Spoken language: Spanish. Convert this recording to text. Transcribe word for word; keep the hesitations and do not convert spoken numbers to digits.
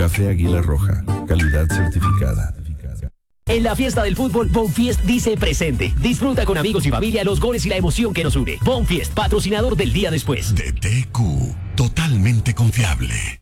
Café Águila Roja, calidad certificada. En la fiesta del fútbol, Bonfiest dice presente. Disfruta con amigos y familia los goles y la emoción que nos une. Bonfiest, patrocinador del día después. D T Q, totalmente confiable.